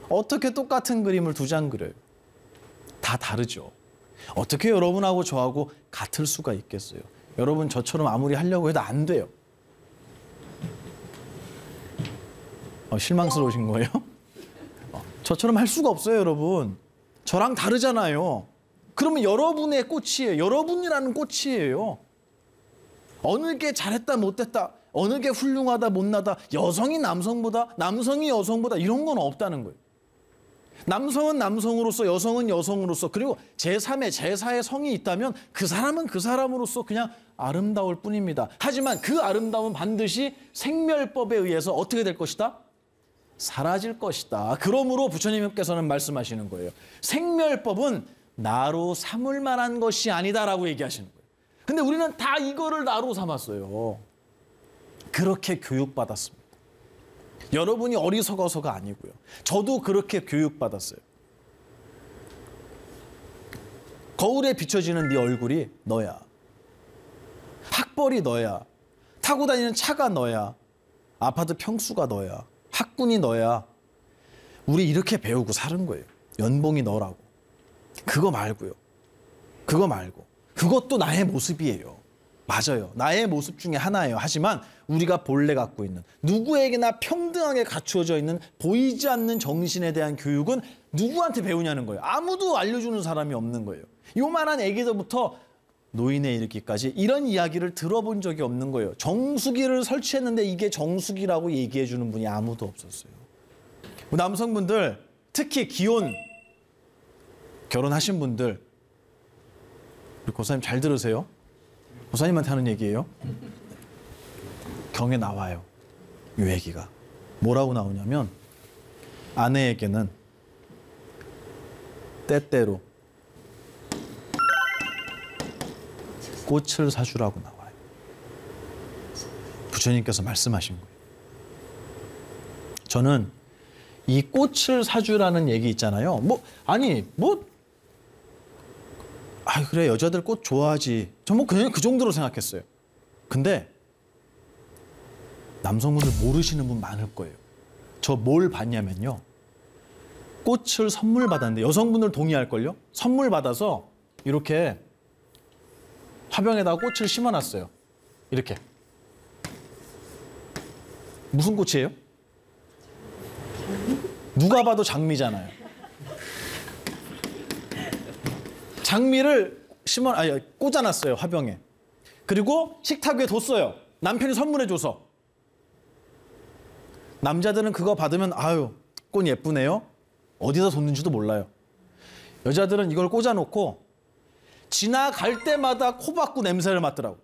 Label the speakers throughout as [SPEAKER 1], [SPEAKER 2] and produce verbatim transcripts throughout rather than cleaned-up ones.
[SPEAKER 1] 어떻게 똑같은 그림을 두 장 그려요? 다 다르죠. 어떻게 여러분하고 저하고 같을 수가 있겠어요? 여러분 저처럼 아무리 하려고 해도 안 돼요. 어, 실망스러우신 거예요? 어, 저처럼 할 수가 없어요, 여러분. 저랑 다르잖아요. 그러면 여러분의 꽃이에요. 여러분이라는 꽃이에요. 어느 게 잘했다 못했다, 어느 게 훌륭하다 못나다, 여성이 남성보다, 남성이 여성보다 이런 건 없다는 거예요. 남성은 남성으로서, 여성은 여성으로서, 그리고 제삼의, 제사의 성이 있다면 그 사람은 그 사람으로서 그냥 아름다울 뿐입니다. 하지만 그 아름다움은 반드시 생멸법에 의해서 어떻게 될 것이다? 사라질 것이다. 그러므로 부처님께서는 말씀하시는 거예요. 생멸법은 나로 삼을 만한 것이 아니다라고 얘기하시는 거예요. 근데 우리는 다 이거를 나로 삼았어요. 그렇게 교육받았습니다. 여러분이 어리석어서가 아니고요. 저도 그렇게 교육받았어요. 거울에 비춰지는 네 얼굴이 너야. 학벌이 너야. 타고 다니는 차가 너야. 아파트 평수가 너야. 학군이 너야. 우리 이렇게 배우고 사는 거예요. 연봉이 너라고. 그거 말고요. 그거 말고. 그것도 나의 모습이에요. 맞아요. 나의 모습 중에 하나예요. 하지만 우리가 본래 갖고 있는, 누구에게나 평등하게 갖추어져 있는 보이지 않는 정신에 대한 교육은 누구한테 배우냐는 거예요. 아무도 알려주는 사람이 없는 거예요. 요만한 애기들부터 노인에 이르기까지 이런 이야기를 들어본 적이 없는 거예요. 정수기를 설치했는데 이게 정수기라고 얘기해 주는 분이 아무도 없었어요. 남성분들, 특히 기혼 결혼하신 분들, 우리 고사님 잘 들으세요. 고사님한테 하는 얘기예요. 경에 나와요. 이 얘기가. 뭐라고 나오냐면 아내에게는 때때로 꽃을 사주라고 나와요. 부처님께서 말씀하신 거예요. 저는 이 꽃을 사주라는 얘기 있잖아요. 뭐 아니 뭐 아 그래 여자들 꽃 좋아하지. 저 뭐 그냥 그 정도로 생각했어요. 근데 남성분들 모르시는 분 많을 거예요. 저 뭘 봤냐면요. 꽃을 선물 받았는데 여성분들 동의할걸요? 선물 받아서 이렇게 화병에다가 꽃을 심어놨어요. 이렇게. 무슨 꽃이에요? 누가 봐도 장미잖아요. 장미를 심어, 아니, 꽂아놨어요, 화병에. 그리고 식탁 위에 뒀어요. 남편이 선물해줘서. 남자들은 그거 받으면 아유, 꽃 예쁘네요. 어디다 뒀는지도 몰라요. 여자들은 이걸 꽂아놓고 지나갈 때마다 코 박고 냄새를 맡더라고.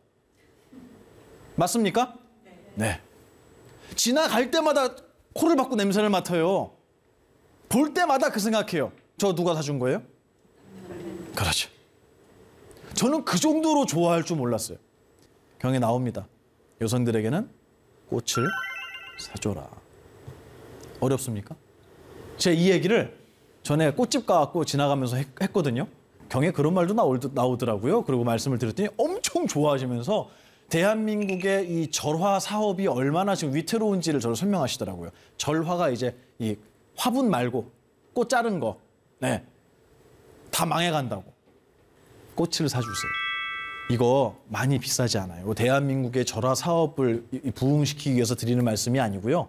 [SPEAKER 1] 맞습니까? 네. 지나갈 때마다 코를 박고 냄새를 맡아요. 볼 때마다 그 생각해요. 저 누가 사준 거예요? 그렇죠. 저는 그 정도로 좋아할 줄 몰랐어요. 경에 나옵니다. 여성들에게는 꽃을 사줘라. 어렵습니까? 제가 이 얘기를 전에 꽃집 가갖고 지나가면서 했, 했거든요. 경에 그런 말도 나오더라고요. 그리고 말씀을 드렸더니 엄청 좋아하시면서 대한민국의 이 절화 사업이 얼마나 지금 위태로운지를 저를 설명하시더라고요. 절화가 이제 이 화분 말고 꽃 자른 거, 네, 다 망해간다고. 꽃을 사주세요. 이거 많이 비싸지 않아요. 대한민국의 절화 사업을 부흥시키기 위해서 드리는 말씀이 아니고요.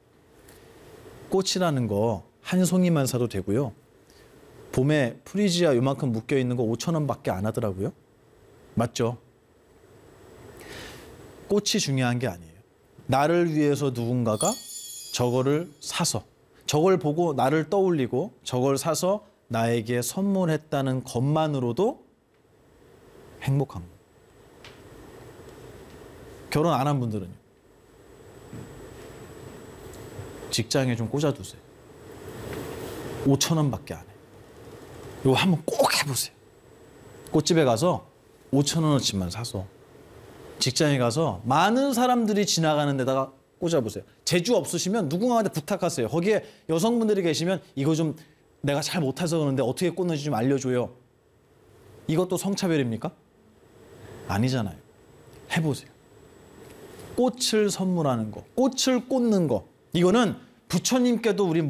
[SPEAKER 1] 꽃이라는 거 한 송이만 사도 되고요. 봄에 프리지아 요만큼 묶여있는 거 오천 원밖에 안 하더라고요. 맞죠? 꽃이 중요한 게 아니에요. 나를 위해서 누군가가 저거를 사서, 저걸 보고 나를 떠올리고 저걸 사서 나에게 선물했다는 것만으로도 행복한 거예요. 결혼 안 한 분들은요. 직장에 좀 꽂아두세요. 오천 원밖에 안 해요. 이거 한번 꼭 해보세요. 꽃집에 가서 오천 원어치만 사서 직장에 가서 많은 사람들이 지나가는 데다가 꽂아보세요. 재주 없으시면 누군가한테 부탁하세요. 거기에 여성분들이 계시면 이거 좀 내가 잘 못해서 그러는데 어떻게 꽂는지 좀 알려줘요. 이것도 성차별입니까? 아니잖아요. 해보세요. 꽃을 선물하는 거, 꽃을 꽂는 거, 이거는 부처님께도 우리